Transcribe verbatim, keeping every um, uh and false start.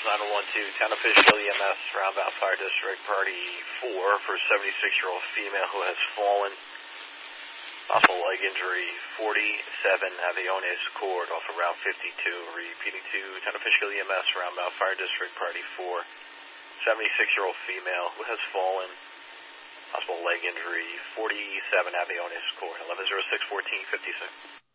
nine one two, Town of Fishkill E M S, Roundabout Fire District, Party four for seventy-six-year-old female who has fallen. Possible leg injury, forty-seven Aviones Court off of Route fifty-two. Repeating to Town of Fishkill E M S, Roundabout Fire District, Party four. seventy-six-year-old female who has fallen. Possible leg injury, forty-seven Aviones Court, eleven oh six, fourteen fifty-six.